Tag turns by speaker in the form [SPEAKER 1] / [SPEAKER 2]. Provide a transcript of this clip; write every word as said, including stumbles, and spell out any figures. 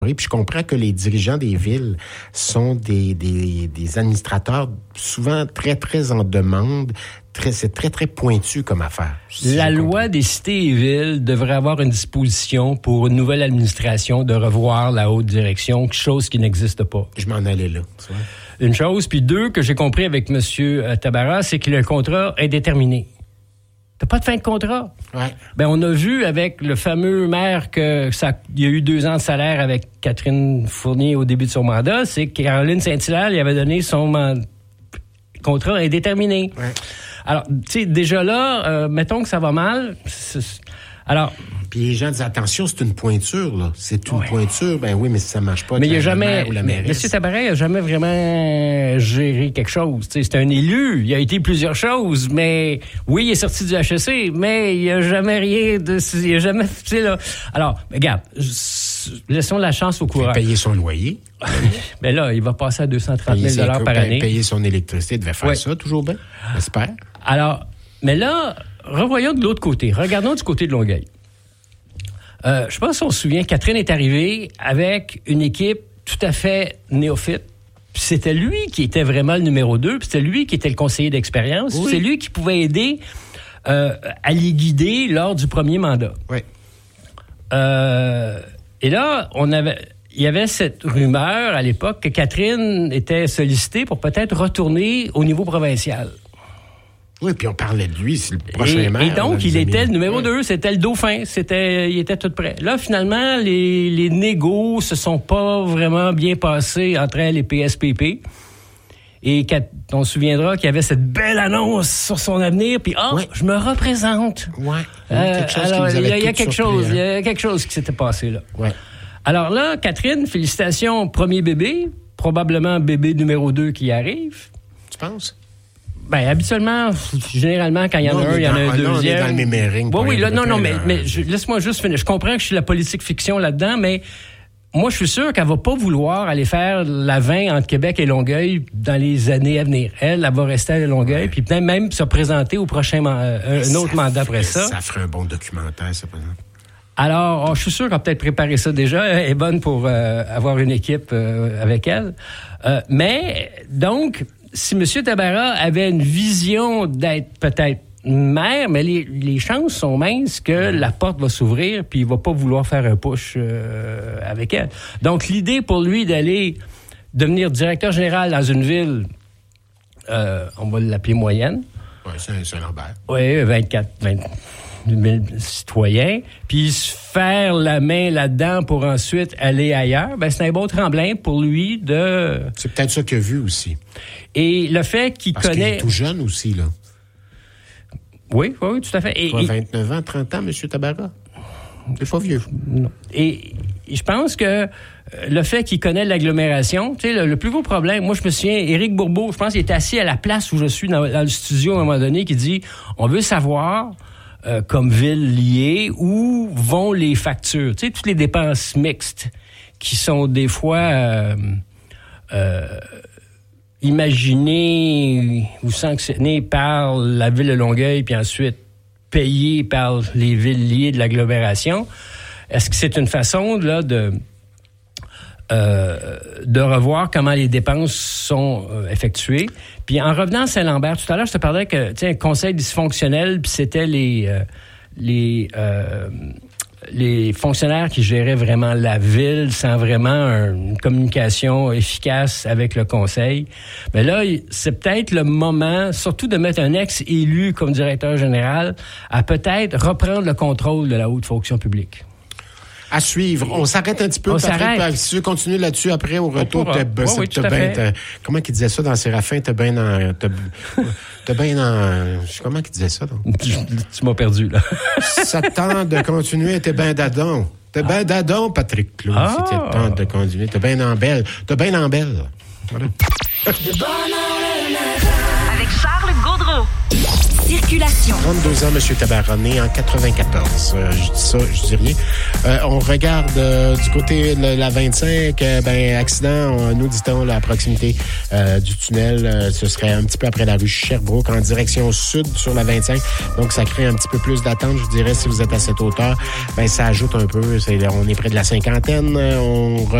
[SPEAKER 1] Puis je comprends que les dirigeants des villes sont des, des, des administrateurs souvent très, très en demande. Très, c'est très, très pointu comme affaire.
[SPEAKER 2] Si La loi des cités et villes devrait avoir une disposition pour une nouvelle administration de revoir la haute direction, chose qui n'existe pas.
[SPEAKER 1] Je m'en allais là. Tu vois?
[SPEAKER 2] Une chose. Puis deux, que j'ai compris avec M. Tabarra, c'est que le contrat est déterminé. T'as pas de fin de contrat.
[SPEAKER 1] Ouais.
[SPEAKER 2] Ben, on a vu avec le fameux maire que ça, il y a eu deux ans de salaire avec Catherine Fournier au début de son mandat, c'est que Caroline Saint-Hilaire lui avait donné son man... contrat indéterminé.
[SPEAKER 1] Ouais.
[SPEAKER 2] Alors, tu sais, déjà là, euh, mettons que ça va mal. C'est... Alors.
[SPEAKER 1] Puis les gens disent, attention, c'est une pointure, là. C'est une
[SPEAKER 2] ouais.
[SPEAKER 1] pointure. Ben oui, mais si ça marche pas,
[SPEAKER 2] mais il y a
[SPEAKER 1] la
[SPEAKER 2] jamais,
[SPEAKER 1] maire ou la mairesse.
[SPEAKER 2] M. Tabarra n'a jamais vraiment géré quelque chose. Tu sais, c'est un élu. Il a été plusieurs choses, mais oui, il est sorti du H E C, mais il n'y a jamais rien de, il y a jamais, tu sais, là. Alors, regarde, laissons la chance au coureur.
[SPEAKER 1] Payer son loyer.
[SPEAKER 2] Mais là, il va passer à deux cent trente mille dollars par année.
[SPEAKER 1] Payer son électricité, il devait faire ouais. ça toujours bien, j'espère.
[SPEAKER 2] Alors, mais là, revoyons de l'autre côté. Regardons du côté de Longueuil. Euh, je pense qu'on se souvient, Catherine est arrivée avec une équipe tout à fait néophyte. Puis c'était lui qui était vraiment le numéro deux, puis c'était lui qui était le conseiller d'expérience. Oui. C'est lui qui pouvait aider euh, à les guider lors du premier mandat.
[SPEAKER 1] Oui.
[SPEAKER 2] Euh, et là, on avait... Il y avait cette rumeur à l'époque que Catherine était sollicitée pour peut-être retourner au niveau provincial.
[SPEAKER 1] Oui, puis on parlait de lui, c'est le prochain
[SPEAKER 2] et,
[SPEAKER 1] maire.
[SPEAKER 2] Et donc,
[SPEAKER 1] là,
[SPEAKER 2] il était
[SPEAKER 1] amis.
[SPEAKER 2] le numéro
[SPEAKER 1] ouais.
[SPEAKER 2] deux, c'était le dauphin, c'était, il était tout prêt. Là, finalement, les, les négos se sont pas vraiment bien passés entre elle et P S P P. Et on se souviendra qu'il y avait cette belle annonce sur son avenir, puis ah, oh, ouais. je me représente.
[SPEAKER 1] Ouais.
[SPEAKER 2] Euh, alors, il y a, y a quelque chose, il y a quelque chose qui s'était passé là.
[SPEAKER 1] Ouais.
[SPEAKER 2] Alors là, Catherine, félicitations, premier bébé, probablement bébé numéro deux qui arrive.
[SPEAKER 1] Tu penses?
[SPEAKER 2] Ben, habituellement, généralement, quand il y en a un, il y en a un deuxième.
[SPEAKER 1] On est dans le mémering.
[SPEAKER 2] Oui, oui, là, non, non, mais, mais je, laisse-moi juste finir. Je comprends que je suis la politique fiction là-dedans, mais moi, je suis sûr qu'elle va pas vouloir aller faire la vingt entre Québec et Longueuil dans les années à venir. Elle, elle va rester à Longueuil, ouais. puis peut-être même se présenter au prochain, euh, un autre mandat après ça.
[SPEAKER 1] Ça ferait un bon documentaire, ça, par exemple.
[SPEAKER 2] Alors, oh, je suis sûr qu'elle a peut-être préparé ça déjà. Elle est bonne pour euh, avoir une équipe euh, avec elle. Euh, mais, donc, si M. Tabarra avait une vision d'être peut-être maire, mais les, les chances sont minces que la porte va s'ouvrir puis il va pas vouloir faire un push euh, avec elle. Donc, l'idée pour lui d'aller devenir directeur général dans une ville, euh, on va l'appeler moyenne.
[SPEAKER 1] Oui, c'est Saint-Lambert.
[SPEAKER 2] Oui, vingt-quatre, vingt mille citoyens, puis se faire la main là-dedans pour ensuite aller ailleurs, ben c'est un bon tremplin pour lui de...
[SPEAKER 1] C'est peut-être ça qu'il a vu aussi.
[SPEAKER 2] Et le fait qu'il
[SPEAKER 1] Parce
[SPEAKER 2] connaît...
[SPEAKER 1] qu'il est tout jeune aussi, là.
[SPEAKER 2] Oui, oui, oui, tout à fait. Et,
[SPEAKER 1] Toi, vingt-neuf ans, trente ans, M. Tabarra. C'est pas vieux.
[SPEAKER 2] Non. Et, et je pense que le fait qu'il connaît l'agglomération, tu sais, le, le plus gros problème, moi, je me souviens, Éric Bourbeau, je pense qu'il était assis à la place où je suis dans, dans le studio à un moment donné, qui dit, on veut savoir... Euh, comme ville liée, où vont les factures? Tu sais, toutes les dépenses mixtes qui sont des fois euh, euh, imaginées ou sanctionnées par la ville de Longueuil, puis ensuite payées par les villes liées de l'agglomération. Est-ce que c'est une façon là de... Euh, de revoir comment les dépenses sont euh, effectuées. Puis en revenant à Saint-Lambert, tout à l'heure, je te parlais que, tu sais, un conseil dysfonctionnel, puis c'était les euh, les euh, les fonctionnaires qui géraient vraiment la ville sans vraiment un, une communication efficace avec le conseil. Mais là, c'est peut-être le moment, surtout de mettre un ex-élu comme directeur général, à peut-être reprendre le contrôle de la haute fonction publique.
[SPEAKER 1] À suivre. On s'arrête un petit peu,
[SPEAKER 2] on
[SPEAKER 1] Patrick.
[SPEAKER 2] S'arrête.
[SPEAKER 1] Si tu veux continuer là-dessus après, au retour, t'as,
[SPEAKER 2] oui, oui,
[SPEAKER 1] t'as ben, t'as, comment il disait ça dans Séraphin? T'as bien dans... T'as, t'as bien dans... Comment il disait ça? Donc?
[SPEAKER 2] Tu, tu m'as perdu, là.
[SPEAKER 1] Ça tente de continuer, t'es ben dadon. T'es ah. ben dadon, Patrick Claude, ah. si t'es tente de continuer. T'es bien en belle. T'es bien en belle. Voilà.
[SPEAKER 3] Avec Charles Gaudreau. circulation.
[SPEAKER 1] trente-deux ans, M. Tabaronnet, en quatre-vingt-quatorze. Euh, je dis ça, je dis rien. Euh, on regarde euh, du côté de la vingt-cinq, euh, ben accident, on, nous dit-on, là, à proximité euh, du tunnel. Euh, ce serait un petit peu après la rue Sherbrooke, en direction sud sur la vingt-cinq. Donc, ça crée un petit peu plus d'attente, je dirais, si vous êtes à cette hauteur. Ben, ça ajoute un peu. C'est, on est près de la cinquantaine. On